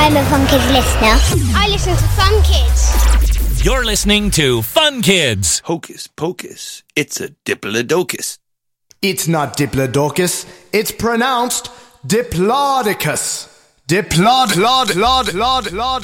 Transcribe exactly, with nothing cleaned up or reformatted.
I'm a Fun Kids listener. I listen to Fun Kids. You're listening to Fun Kids. Hocus pocus, it's a diplodocus. It's not Diplodocus, it's pronounced Diplodocus. Diplod, lod, lod, lod, lod.